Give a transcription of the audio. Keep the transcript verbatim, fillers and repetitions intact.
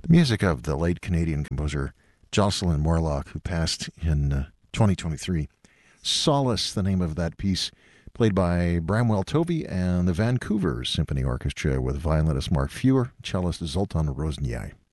The music of the late Canadian composer Jocelyn Morlock, who passed in uh, twenty twenty-three. Solace, the name of that piece, played by Bramwell Tovey and the Vancouver Symphony Orchestra with violinist Mark Fewer, cellist Zoltan Roznyai.